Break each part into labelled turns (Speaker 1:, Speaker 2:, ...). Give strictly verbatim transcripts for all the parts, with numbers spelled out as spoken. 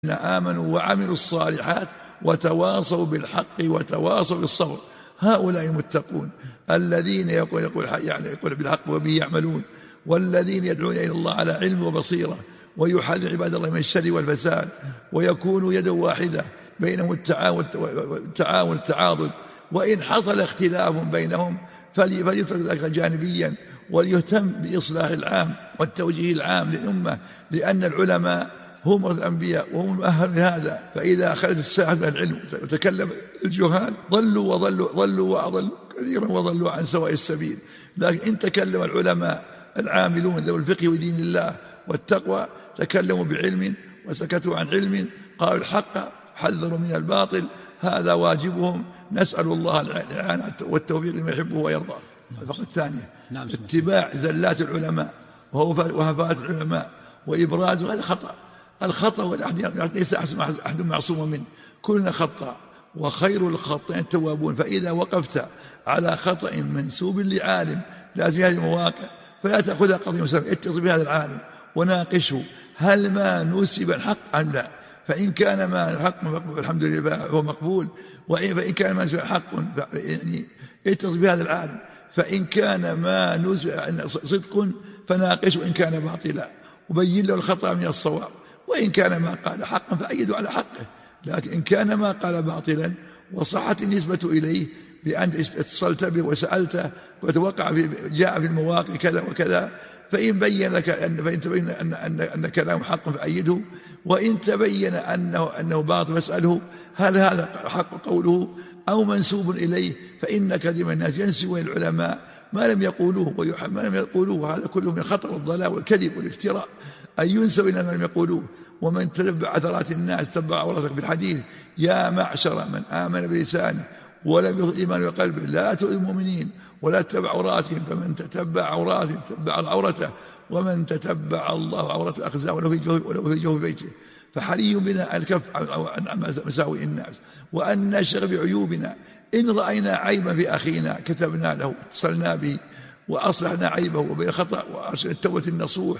Speaker 1: آمنوا وعملوا الصالحات وتواصوا بالحق وتواصوا بالصبر هؤلاء المتقون الذين يقول يقول يعني يقول بالحق وبه يعملون والذين يدعون إلى الله على علم وبصيرة ويحذر عباد الله من الشر والفساد ويكون يدا واحدة بينهم التعاون التعاون التعاضد وإن حصل اختلاف بينهم فليترك ذلك جانبيا وليهتم بإصلاح العام والتوجيه العام للأمة لأن العلماء هم ورثة الأنبياء وهم المؤهل لهذا. فإذا خلت الساعة من العلم وتكلم الجهال ضلوا وضلوا ضلوا وأضلوا كثيرا وضلوا عن سواء السبيل. لكن إن تكلم العلماء العاملون ذوي الفقه ودين الله والتقوى تكلموا بعلم وسكتوا عن علم قالوا الحق حذروا من الباطل هذا واجبهم. نسأل الله الإعانة والتوفيق لما يحبه ويرضاه. الفقرة الثانية اتباع زلات العلماء وهفات العلماء وإبراز هذا خطأ. الخطأ والأحد ليس أحد معصوم منه كلنا خطأ وخير الخطأ التوابون. فإذا وقفت على خطأ منسوب لعالم لازم هذه المواقع فلا تأخذها قضية مسلمة اتصل بهذا العالم وناقشه هل ما نسب الحق أم لا. فإن كان ما الحق مقبول الحمد لله هو مقبول وإن كان ما نسب الحق يعني اتصل بهذا العالم. فإن كان ما نسب صدق فناقشه إن كان باطلا وبين له الخطأ من الصواب وإن كان ما قال حقا فأيده على حقه. لكن إن كان ما قال باطلا وصحت النسبة إليه بأن اتصلت به وسألته وتوقع في جاء في المواقع كذا وكذا فإن بين لك أن فإن تبين أن أن أن كلامه حق فأيده وإن تبين أنه أنه باطل فاسأله هل هذا حق قوله أو منسوب إليه. فإن كثير من الناس ينسبون إلى العلماء ما لم يقولوه ويحب ما لم يقولوه. هذا كله من الخطأ والضلال والكذب والافتراء أن ينسب إلى ما لم يقولوه. ومن تتبع عثرات الناس تتبع عوراتك بالحديث يا معشر من آمن بلسانه ولم يظهر الإيمان بقلبه لا تؤذوا المؤمنين ولا تتبع عوراتهم فمن تتبع عوراتهم تتبع عورته ومن تتبع الله عورة الأخزاء ولو في جوف ولو في جوف بيته. فحري بنا الكف عن مساوئ الناس وأن نشغل بعيوبنا. إن رأينا عيبا في أخينا كتبنا له اتصلنا به وأصلحنا عيبه وبين خطأ وأرسل التوبة النصوح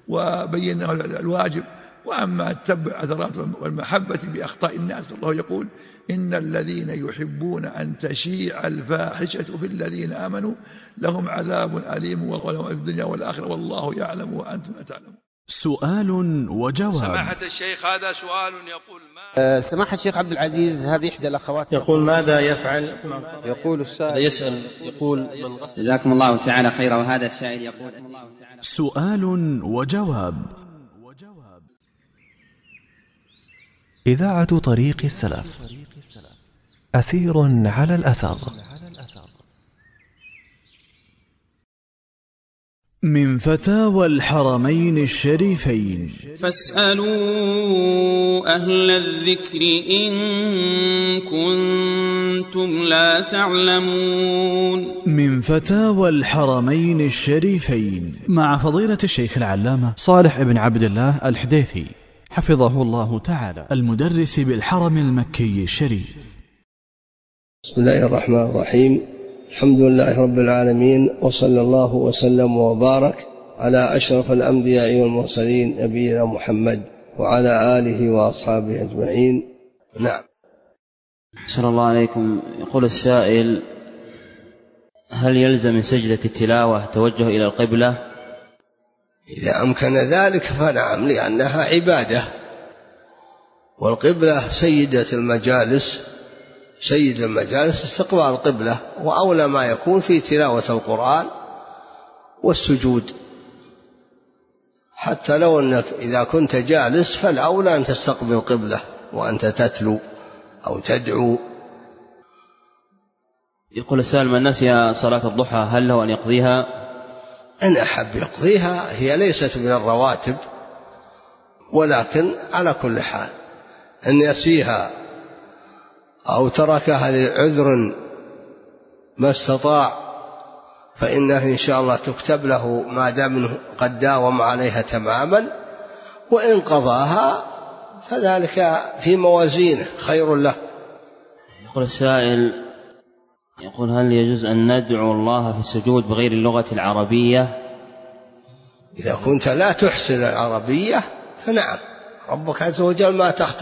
Speaker 1: وبينا الواجب. وأما تتبع عثرات والمحبة بأخطاء الناس فالله يقول إن الذين يحبون أن تشيع الفاحشة في الذين آمنوا لهم عذاب أليم ولهم في الدنيا والآخرة والله يعلم وأنتم لا تعلمون.
Speaker 2: سؤال وجواب.
Speaker 3: سماحة الشيخ هذا سؤال يقول ما
Speaker 4: أه سماحة الشيخ عبد العزيز هذه إحدى الأخوات
Speaker 5: يقول ماذا يفعل
Speaker 4: يقول السائل
Speaker 5: يسأل يقول
Speaker 6: جزاكم الله تعالى خيرا. وهذا السائل يقول
Speaker 2: سؤال وجواب.
Speaker 7: إذاعة طريق السلف أثير على الأثر.
Speaker 2: من فتاوى الحرمين الشريفين
Speaker 8: فاسألوا أهل الذكر إن كنتم لا تعلمون.
Speaker 2: من فتاوى الحرمين الشريفين مع فضيلة الشيخ العلامة صالح بن عبد الله الحديثي حفظه الله تعالى المدرس بالحرم المكي الشريف.
Speaker 9: بسم الله الرحمن الرحيم. الحمد لله رب العالمين وصلى الله وسلم وبارك على أشرف الأنبياء والمرسلين نبينا محمد وعلى آله وأصحابه أجمعين. نعم.
Speaker 6: أحسن الله عليكم. يقول السائل هل يلزم من سجدة التلاوة توجه إلى القبلة؟
Speaker 9: إذا أمكن ذلك فنعم لأنها عبادة والقبلة سيدة المجالس سيد المجالس استقبال القبلة وأولى ما يكون في تلاوة القرآن والسجود. حتى لو أنك إذا كنت جالس فالأولى أن تستقبل القبلة وأنت تتلو أو تدعو.
Speaker 6: يقول السائل من نسي صلاة الضحى هل له أن يقضيها؟
Speaker 9: إن أحب يقضيها هي ليست من الرواتب ولكن على كل حال أن يسيها أو تركها لعذر ما استطاع فإنه إن شاء الله تكتب له ما دام قد داوم عليها تماما وإن قضاها فذلك في موازينه خير له.
Speaker 6: يقول السائل يقول هل يجوز أن ندعو الله في السجود بغير اللغة العربية؟
Speaker 9: إذا كنت لا تحسن العربية فنعم ربك عز وجل ما تختلف